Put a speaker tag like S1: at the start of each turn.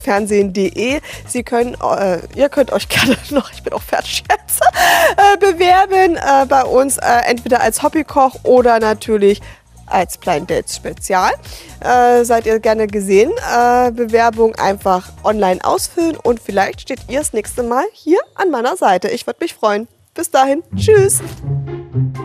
S1: Fernsehen.de. Ihr könnt euch gerne noch, ich bin auch fertig jetzt, bewerben bei uns, entweder als Hobbykoch oder natürlich als Blind Dates Spezial. Seid ihr gerne gesehen. Bewerbung einfach online ausfüllen und vielleicht steht ihr das nächste Mal hier an meiner Seite. Ich würde mich freuen. Bis dahin, tschüss!